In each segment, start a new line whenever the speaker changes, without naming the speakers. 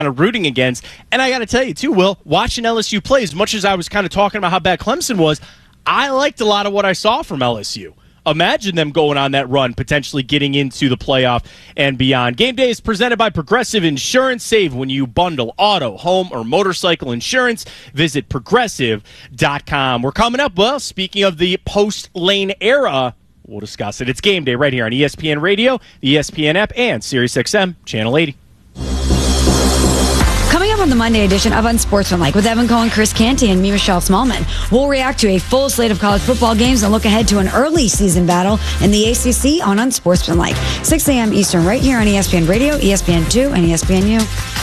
kind of rooting against. And I got to tell you, too, Will, watching LSU play, as much as I was kind of talking about how bad Clemson was, I liked a lot of what I saw from LSU. Imagine them going on that run, potentially getting into the playoff and beyond. Game Day is presented by Progressive Insurance. Save when you bundle auto, home, or motorcycle insurance. Visit Progressive.com. We're coming up, well, speaking of the post-Lane era, we'll discuss it. It's Game Day right here on ESPN Radio, the ESPN app, and SiriusXM Channel 80.
Coming up on the Monday edition of Unsportsmanlike with Evan Cohen, Chris Canty, and me, Michelle Smallman, we'll react to a full slate of college football games and look ahead to an early season battle in the ACC on Unsportsmanlike. 6 a.m. Eastern right here on ESPN Radio, ESPN2, and ESPNU.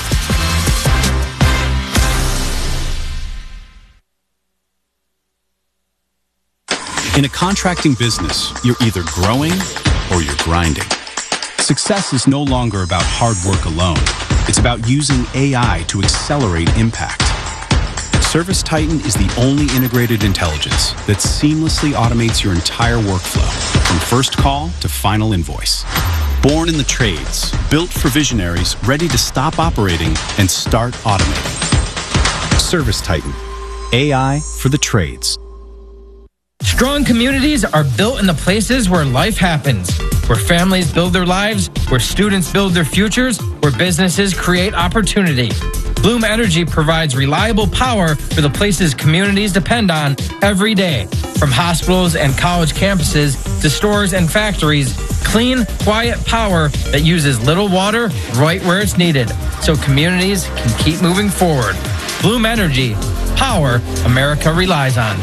In a contracting business, you're either growing or you're grinding. Success is no longer about hard work alone. It's about using AI to accelerate impact. ServiceTitan is the only integrated intelligence that seamlessly automates your entire workflow, from first call to final invoice. Born in the trades, built for visionaries ready to stop operating and start automating. ServiceTitan, AI for the trades.
Strong communities are built in the places where life happens, where families build their lives, where students build their futures, where businesses create opportunity. Bloom Energy provides reliable power for the places communities depend on every day. From hospitals and college campuses to stores and factories, clean, quiet power that uses little water right where it's needed, so communities can keep moving forward. Bloom Energy, power America relies on.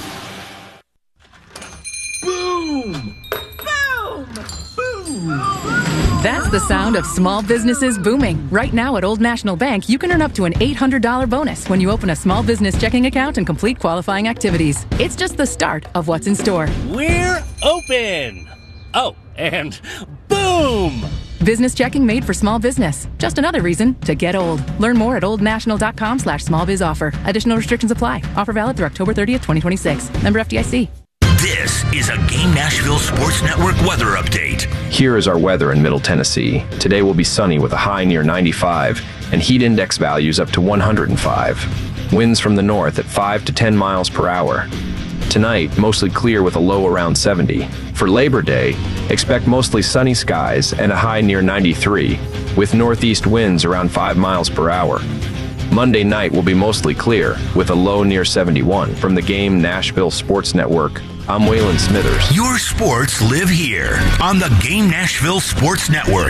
That's the sound of small businesses booming. Right now at Old National Bank, you can earn up to an $800 bonus when you open a small business checking account and complete qualifying activities. It's just the start of what's in store.
We're open! Oh, and boom!
Business checking made for small business. Just another reason to get old. Learn more at oldnational.com/smallbizoffer. Additional restrictions apply. Offer valid through October 30th, 2026. Member FDIC.
This is a Game Nashville Sports Network weather update.
Here is our weather in Middle Tennessee. Today will be sunny with a high near 95 and heat index values up to 105. Winds from the north at 5 to 10 miles per hour. Tonight, mostly clear with a low around 70. For Labor Day, expect mostly sunny skies and a high near 93, with northeast winds around 5 miles per hour. Monday night will be mostly clear, with a low near 71. From the Game Nashville Sports Network, I'm Waylon Smithers.
Your sports live here on the Game Nashville Sports Network.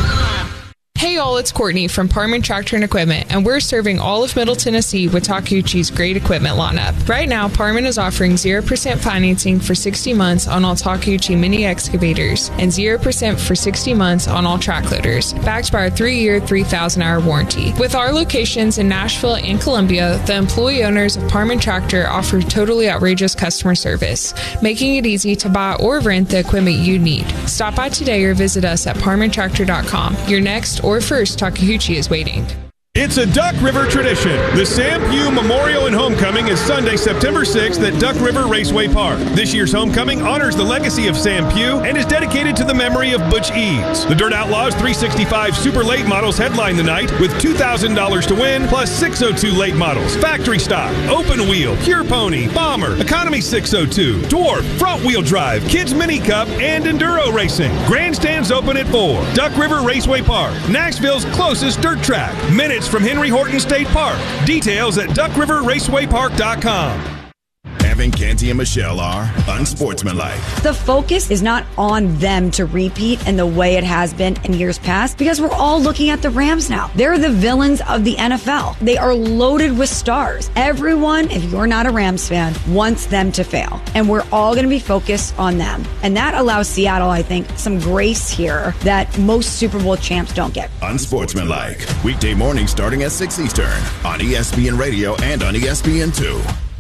Hey y'all, it's Courtney from Parman Tractor and Equipment, and we're serving all of Middle Tennessee with Takeuchi's great equipment lineup. Right now, Parman is offering 0% financing for 60 months on all Takeuchi mini excavators and 0% for 60 months on all track loaders, backed by our 3-year, 3,000-hour warranty. With our locations in Nashville and Columbia, the employee owners of Parman Tractor offer totally outrageous customer service, making it easy to buy or rent the equipment you need. Stop by today or visit us at parmantractor.com. Your next or first Takeuchi is waiting.
It's a Duck River tradition. The Sam Pugh Memorial and Homecoming is Sunday, September 6th at Duck River Raceway Park. This year's homecoming honors the legacy of Sam Pugh and is dedicated to the memory of Butch Eads. The Dirt Outlaws 365 Super Late models headline the night with $2,000 to win, plus 602 late models, factory stock, open wheel, pure pony, bomber, economy 602, dwarf, front wheel drive, kids mini cup, and enduro racing. Grandstands open at 4. Duck River Raceway Park, Nashville's closest dirt track. Minutes from Henry Horton State Park. Details at duckriverracewaypark.com.
Evan, Canty, and Michelle are unsportsmanlike.
The focus is not on them to repeat in the way it has been in years past, because we're all looking at the Rams now. They're the villains of the NFL. They are loaded with stars. Everyone, if you're not a Rams fan, wants them to fail. And we're all going to be focused on them. And that allows Seattle, I think, some grace here that most Super Bowl champs don't get.
Unsportsmanlike. Weekday morning starting at 6 Eastern on ESPN Radio and on ESPN2.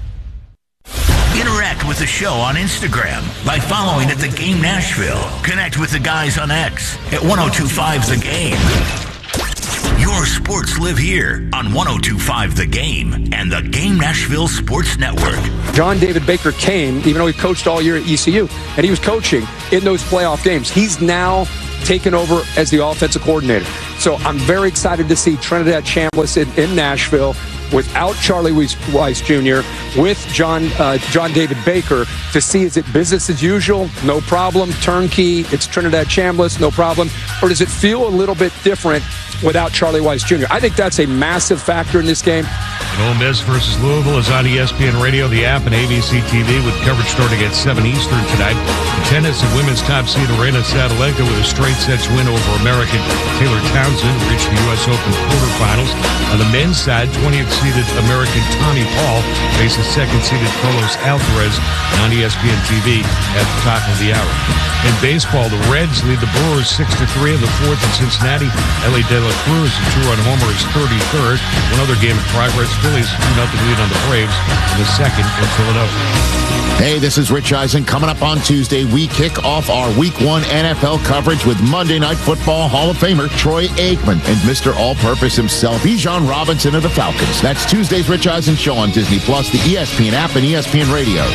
Interact with the show on Instagram by following at The Game Nashville. Connect with the guys on X at 1025 The Game. Your sports live here on 1025 The Game and the Game Nashville Sports Network.
John David Baker came, even though he coached all year at ECU, and he was coaching in those playoff games. He's now taken over as the offensive coordinator. So I'm very excited to see Trinidad Chambliss in Nashville without Charlie Weiss Jr., with John David Baker, to see, is it business as usual, no problem, turnkey, it's Trinidad Chambliss, no problem, or does it feel a little bit different without Charlie Weiss Jr.? I think that's a massive factor in this game.
And Ole Miss versus Louisville is on ESPN Radio, the app, and ABC TV, with coverage starting at 7 Eastern tonight. The tennis and women's top seed Aryna Sabalenka with a straight sets win over American Taylor Townsend reached the U.S. Open quarterfinals. On the men's side, 20th seeded American Tommy Paul faces second-seeded Carlos Alcaraz on ESPN TV at the top of the hour. In baseball, the Reds lead the Brewers 6-3 in the fourth in Cincinnati. Ellie De La Cruz, a two-run homer, is 33rd. One other game in progress, Phillies 2-0 lead on the Braves in the second in Philadelphia.
Hey, this is Rich Eisen. Coming up on Tuesday, we kick off our Week 1 NFL coverage with Monday Night Football Hall of Famer Troy Aikman and Mr. All-Purpose himself, Bijan Robinson of the Falcons. That's Tuesday's Rich Eisen Show on Disney+, the ESPN app, and ESPN Radio.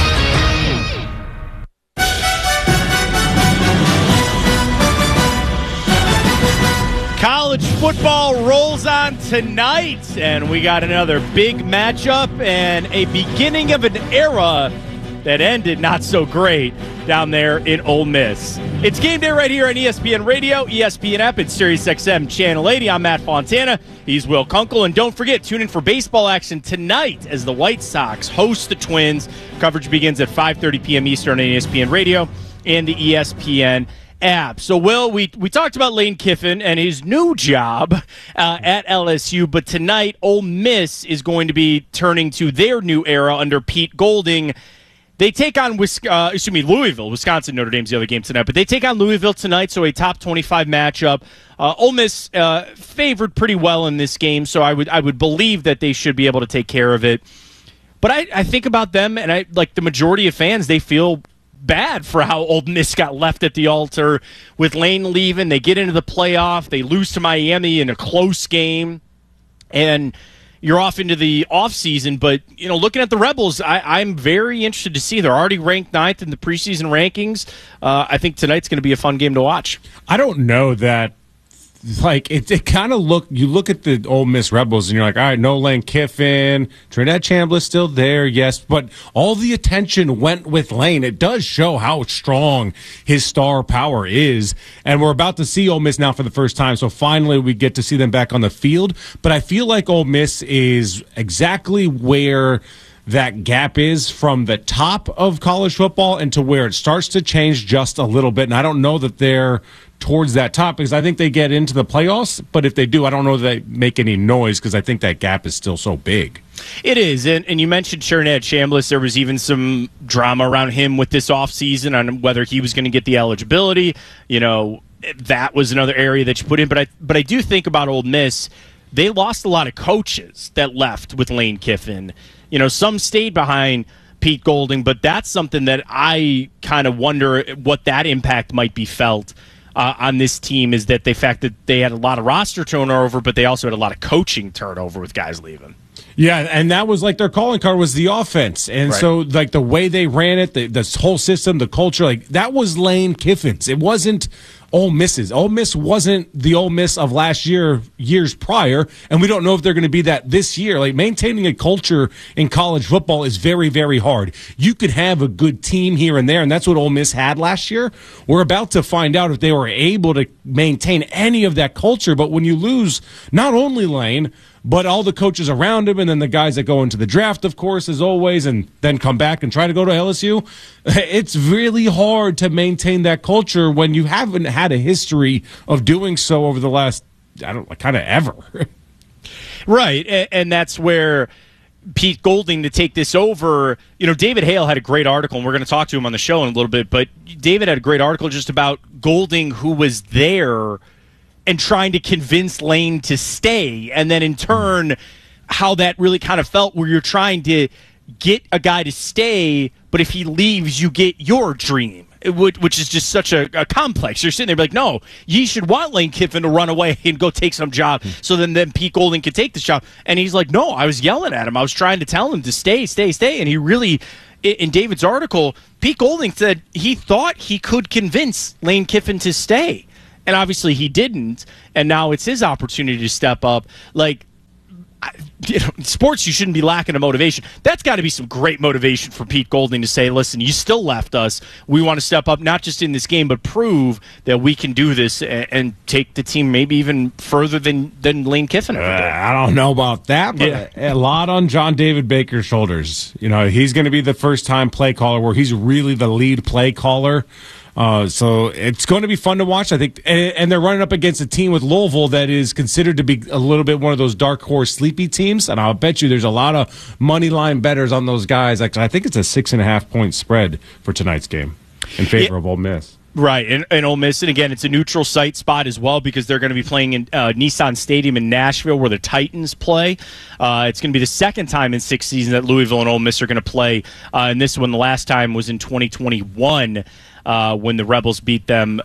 College football rolls on tonight, and we got another big matchup and a beginning of an era that ended not so great down there in Ole Miss. It's game day right here on ESPN Radio, ESPN app, and SiriusXM Channel 80. I'm Matt Fontana. He's Will Kunkel. And don't forget, tune in for baseball action tonight as the White Sox host the Twins. Coverage begins at 5:30 p.m. Eastern on ESPN Radio and the ESPN app. So, Will, we talked about Lane Kiffin and his new job at LSU, but tonight Ole Miss is going to be turning to their new era under Pete Golding. They take on Louisville. Wisconsin, Notre Dame's the other game tonight, but they take on Louisville tonight, so a top 25 matchup. Ole Miss favored pretty well in this game, so I would believe that they should be able to take care of it. But I think about them, and like the majority of fans, they feel bad for how Ole Miss got left at the altar with Lane leaving. They get into the playoff. They lose to Miami in a close game, and you're off into the offseason. But, looking at the Rebels, I'm very interested to see. They're already ranked 9th in the preseason rankings. I think tonight's going to be a fun game to watch.
I don't know that. It kind of you look at the Ole Miss Rebels and you're like, all right, no Lane Kiffin, Trinidad Chambliss still there, yes, but all the attention went with Lane. It does show how strong his star power is, and we're about to see Ole Miss now for the first time, so finally we get to see them back on the field. But I feel like Ole Miss is exactly where that gap is from the top of college football and to where it starts to change just a little bit, and I don't know that they're towards that top because I think they get into the playoffs, but if they do, I don't know that they make any noise because I think that gap is still so big.
It is, and you mentioned Trinidad Chambliss. There was even some drama around him with this offseason on whether he was going to get the eligibility. That was another area that you put in, but I do think about Ole Miss. They lost a lot of coaches that left with Lane Kiffin. Some stayed behind Pete Golding, but that's something that I kind of wonder what that impact might be felt on this team, is that the fact that they had a lot of roster turnover, but they also had a lot of coaching turnover with guys leaving.
Yeah, and that was their calling card was the offense. And right. So the way they ran it, this whole system, the culture, that was Lane Kiffin's. It wasn't Ole Miss's. Ole Miss wasn't the Ole Miss of last year, years prior, and we don't know if they're going to be that this year. Maintaining a culture in college football is very, very hard. You could have a good team here and there, and that's what Ole Miss had last year. We're about to find out if they were able to maintain any of that culture, but when you lose not only Lane, but all the coaches around him and then the guys that go into the draft, of course, as always, and then come back and try to go to LSU, it's really hard to maintain that culture when you haven't had a history of doing so over the last, kind of ever.
Right, and that's where Pete Golding to take this over. David Hale had a great article, and we're going to talk to him on the show in a little bit, but David had a great article just about Golding, who was there and trying to convince Lane to stay, and then in turn, how that really kind of felt where you're trying to get a guy to stay, but if he leaves, you get your dream, which is just such a complex. You're sitting there like, no, you should want Lane Kiffin to run away and go take some job so then Pete Golding could take this job. And he's like, no, I was yelling at him. I was trying to tell him to stay. And he really, in David's article, Pete Golding said he thought he could convince Lane Kiffin to stay. and obviously he didn't, and now it's his opportunity to step up. Like, sports, you shouldn't be lacking of motivation. That's got to be some great motivation for Pete Golding to say, listen, you still left us. We want to step up, not just in this game, but prove that we can do this and take the team maybe even further than Lane Kiffin ever did.
I don't know about that, but a lot on John David Baker's shoulders. He's going to be the first-time play caller where he's really the lead play caller. So it's going to be fun to watch, I think. And they're running up against a team with Louisville that is considered to be a little bit one of those dark horse sleepy teams. And I'll bet you there's a lot of money line bettors on those guys. Actually, I think it's a 6.5-point spread for tonight's game in favor of Ole Miss.
Right, and Ole Miss, and again, it's a neutral site spot as well because they're going to be playing in Nissan Stadium in Nashville where the Titans play. It's going to be the second time in 6 seasons that Louisville and Ole Miss are going to play, and this one, the last time, was in 2021 when the Rebels beat them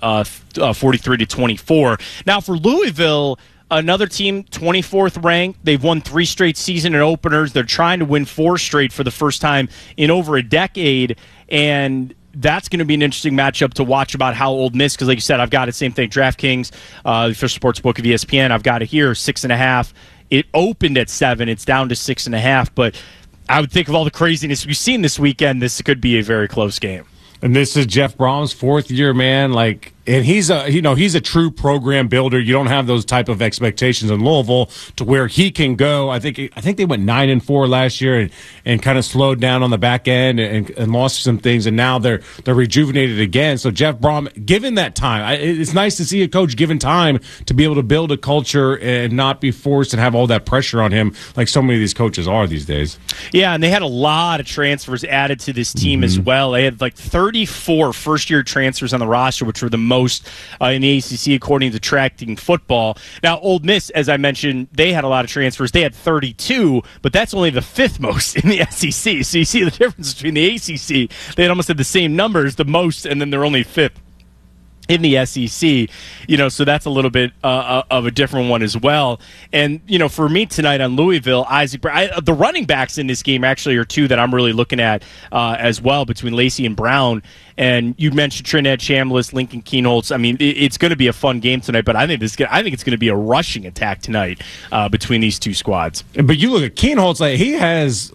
43-24. Now, for Louisville, another team, 24th ranked. They've won 3 straight season and openers. They're trying to win 4 straight for the first time in over a decade, and that's going to be an interesting matchup to watch about how Ole Miss, because like you said, I've got it, same thing, DraftKings, the official sports book of ESPN, I've got it here, 6.5. It opened at 7. It's down to 6.5, but I would think of all the craziness we've seen this weekend, this could be a very close game.
And this is Jeff Brom's 4th year, man. And he's a true program builder. You don't have those type of expectations in Louisville to where he can go. I think they went 9-4 last year and kind of slowed down on the back end and lost some things. And now they're rejuvenated again. So Jeff Brom, given that time, it's nice to see a coach given time to be able to build a culture and not be forced and have all that pressure on him like so many of these coaches are these days.
Yeah, and they had a lot of transfers added to this team as well. They had 34 first-year transfers on the roster, which were the most in the ACC according to Tracking Football. Now, Ole Miss, as I mentioned, they had a lot of transfers. They had 32, but that's only the 5th most in the SEC. So you see the difference between the ACC. They had almost had the same numbers, the most, and then they're only 5th in the SEC, so that's a little bit of a different one as well. And, for me tonight on Louisville, Isaac Brown, the running backs in this game actually are 2 that I'm really looking at as well, between Lacey and Brown. And you mentioned Trinidad Chambliss, Lincoln Kienholz. I mean, it's going to be a fun game tonight, but I think it's going to be a rushing attack tonight between these 2 squads.
But you look at Kienholz, he has,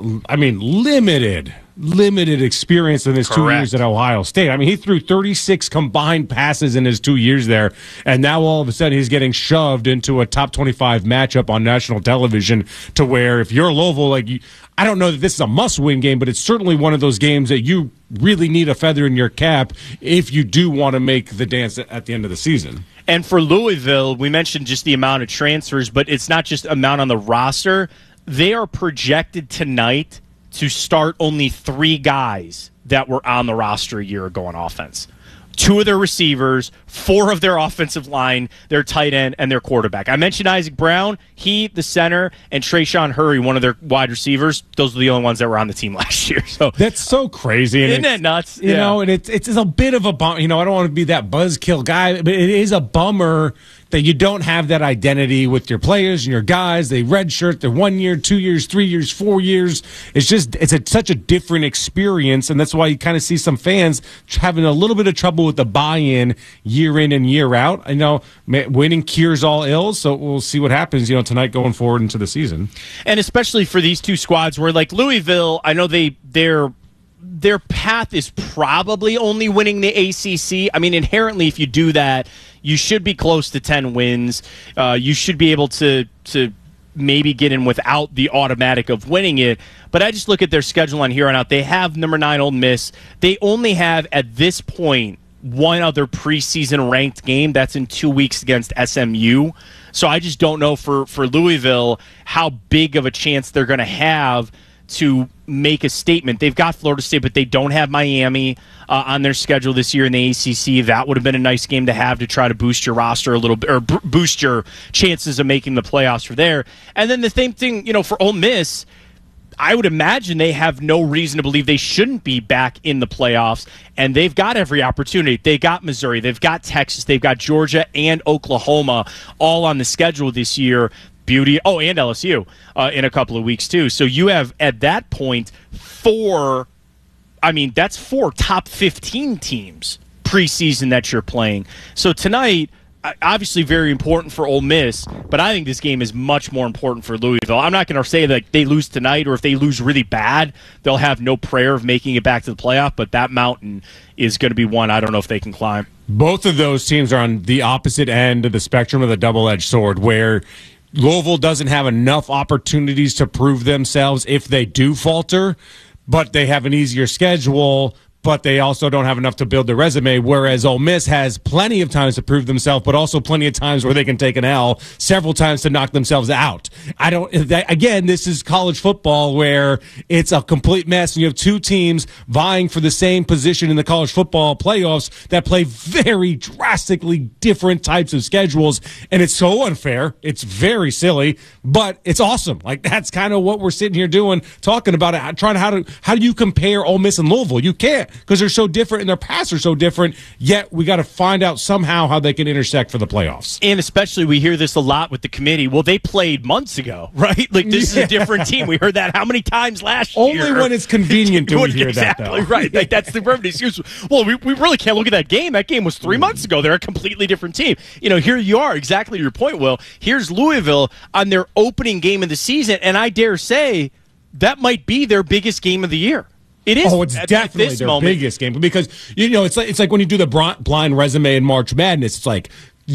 limited experience in his 2 years at Ohio State. I mean, he threw 36 combined passes in his 2 years there, and now all of a sudden he's getting shoved into a top 25 matchup on national television to where if you're Louisville, I don't know that this is a must-win game, but it's certainly one of those games that you really need a feather in your cap if you do want to make the dance at the end of the season.
And for Louisville, we mentioned just the amount of transfers, but it's not just amount on the roster. They are projected tonight to start only 3 guys that were on the roster a year ago on offense. 2 of their receivers, 4 of their offensive line, their tight end, and their quarterback. I mentioned Isaac Brown, the center, and Trayshawn Hurry, one of their wide receivers. Those were the only ones that were on the team last year. So
that's so crazy.
Isn't that nuts?
You know, and it's a bit of a bummer. I don't want to be that buzzkill guy, but it is a bummer that you don't have that identity with your players and your guys. They redshirt, they're 1 year, 2 years, 3 years, 4 years. It's such a different experience, and that's why you kind of see some fans having a little bit of trouble with the buy-in year in and year out. I know winning cures all ills, so we'll see what happens, tonight going forward into the season.
And especially for these 2 squads where, like Louisville, I know their path is probably only winning the ACC. I mean, inherently, if you do that, you should be close to 10 wins. You should be able to maybe get in without the automatic of winning it. But I just look at their schedule on here on out. They have number 9 Ole Miss. They only have, at this point, one other preseason ranked game. That's in 2 weeks against SMU. So I just don't know for Louisville how big of a chance they're going to have to make a statement. They've got Florida State, but they don't have Miami on their schedule this year in the ACC. That would have been a nice game to have to try to boost your roster a little bit, or boost your chances of making the playoffs for there. And then the same thing, for Ole Miss, I would imagine they have no reason to believe they shouldn't be back in the playoffs, and they've got every opportunity. They got Missouri, they've got Texas, they've got Georgia and Oklahoma all on the schedule this year. And LSU in a couple of weeks too. So you have at that point 4 top 15 teams preseason that you're playing. So tonight, obviously very important for Ole Miss, but I think this game is much more important for Louisville. I'm not going to say that they lose tonight, or if they lose really bad, they'll have no prayer of making it back to the playoff, but that mountain is going to be one I don't know if they can climb.
Both of those teams are on the opposite end of the spectrum of the double-edged sword, where Louisville doesn't have enough opportunities to prove themselves if they do falter, but they have an easier schedule, but they also don't have enough to build their resume, whereas Ole Miss has plenty of times to prove themselves, but also plenty of times where they can take an L, several times to knock themselves out. Again, this is college football where it's a complete mess, and you have two teams vying for the same position in the college football playoffs that play very drastically different types of schedules, and it's so unfair. It's very silly, but it's awesome. Like, that's kind of what we're sitting here doing, talking about it, trying how do you compare Ole Miss and Louisville? You can't, because they're so different and their paths are so different, yet we got to find out somehow how they can intersect for the playoffs.
And especially we hear this a lot with the committee. Well, they played months ago, right? Like, this is a different team. We heard that how many times last year?
Only when it's convenient do we hear that, though.
Exactly right. Like, that's the perfect excuse. Well, we really can't look at that game. That game was 3 months ago. They're a completely different team. Here you are, exactly your point, Will. Here's Louisville on their opening game of the season, and I dare say that might be their biggest game of the year. It is.
Oh, it's definitely their biggest game, because it's like when you do the blind resume in March Madness. It's like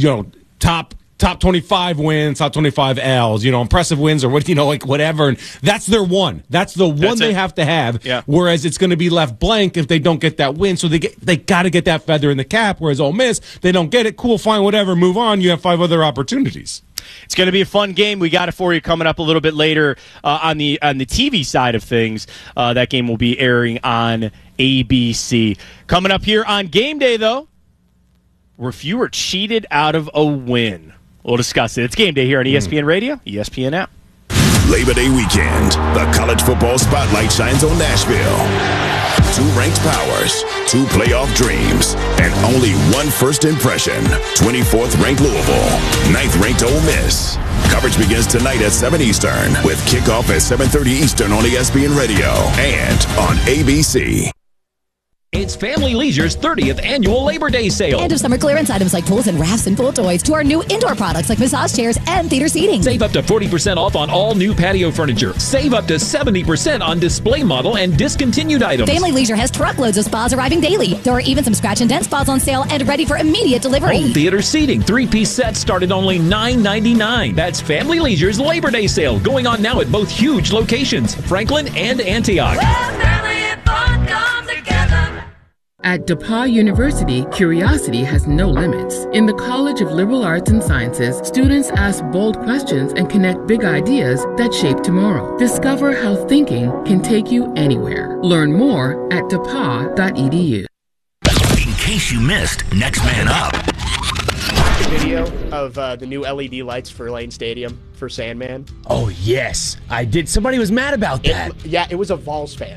top 25 wins, top 25 L's, impressive wins or whatever. And that's their one. That's the one they have to have.
Yeah.
Whereas it's going to be left blank if they don't get that win. So they got to get that feather in the cap. Whereas Ole Miss, they don't get it. Cool, fine, whatever. Move on. You have 5 other opportunities.
It's going to be a fun game. We got it for you coming up a little bit later on the TV side of things. That game will be airing on ABC. Coming up here on Game Day, though, if you were cheated out of a win, we'll discuss it. It's Game Day here on ESPN Radio, ESPN app.
Labor Day weekend, the college football spotlight shines on Nashville. 2 ranked powers, 2 playoff dreams, and only 1 first impression. 24th ranked Louisville, 9th ranked Ole Miss. Coverage begins tonight at 7 Eastern with kickoff at 7:30 Eastern on ESPN Radio and on ABC.
It's Family Leisure's 30th annual Labor Day sale.
End of summer clearance items like pools and rafts and pool toys to our new indoor products like massage chairs and theater seating.
Save up to 40% off on all new patio furniture. Save up to 70% on display model and discontinued items.
Family Leisure has truckloads of spas arriving daily. There are even some scratch and dent spas on sale and ready for immediate delivery.
Home theater seating 3-piece sets start at only $9.99. That's Family Leisure's Labor Day sale going on now at both huge locations, Franklin and Antioch.
At DePauw University, curiosity has no limits. In the College of Liberal Arts and Sciences, students ask bold questions and connect big ideas that shape tomorrow. Discover how thinking can take you anywhere. Learn more at depaw.edu.
In case you missed Next Man Up.
Video of the new LED lights for Lane Stadium for Sandman.
Oh, yes. I did. Somebody was mad about that.
It was a Vols fan.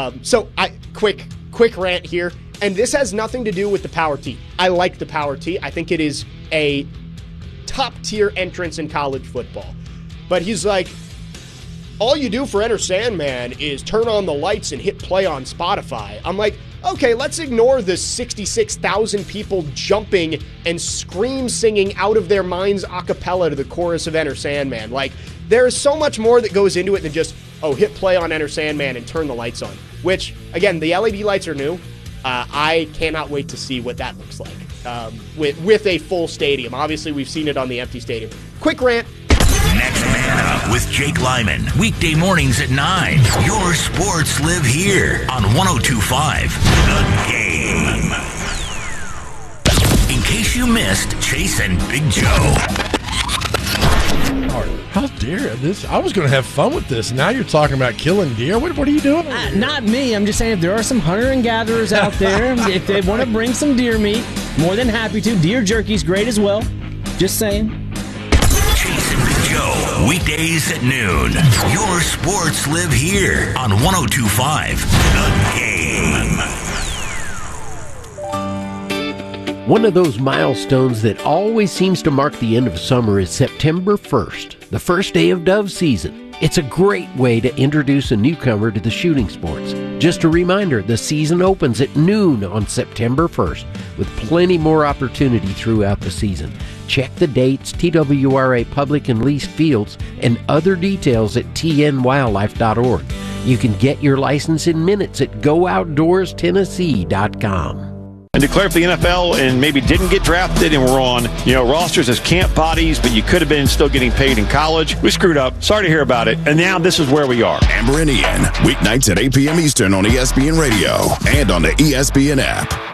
Quick rant here. And this has nothing to do with the Power Tee. I like the Power Tee. I think it is a top-tier entrance in college football. But he's like, all you do for Enter Sandman is turn on the lights and hit play on Spotify. I'm like, okay, let's ignore the 66,000 people jumping and scream singing out of their minds a cappella to the chorus of Enter Sandman. Like, there is so much more that goes into it than just, hit play on Enter Sandman and turn the lights on. Which, again, the LED lights are new. I cannot wait to see what that looks like with a full stadium. Obviously, we've seen it on the empty stadium. Quick rant.
Next Man Up with Jake Lyman. Weekday mornings at 9. Your sports live here on 102.5 The Game. In case you missed Chase and Big Joe.
How dare this? I was going to have fun with this. Now you're talking about killing deer. What are you doing?
Not me. I'm just saying if there are some hunter and gatherers out there, if they want to bring some deer meat, more than happy to. Deer jerky's great as well. Just saying.
Chase and Big Joe. Weekdays at noon. Your sports live here on 102.5 The Game.
One of those milestones that always seems to mark the end of summer is September 1st, the first day of dove season. It's a great way to introduce a newcomer to the shooting sports. Just a reminder, the season opens at noon on September 1st, with plenty more opportunity throughout the season. Check the dates, TWRA public and leased fields, and other details at tnwildlife.org. You can get your license in minutes at GoOutdoorsTennessee.com.
And declare for the NFL and maybe didn't get drafted and were on, rosters as camp bodies, but you could have been still getting paid in college. We screwed up. Sorry to hear about it. And now this is where we are.
Amber and Ian, weeknights at 8 p.m. Eastern on ESPN Radio and on the ESPN app.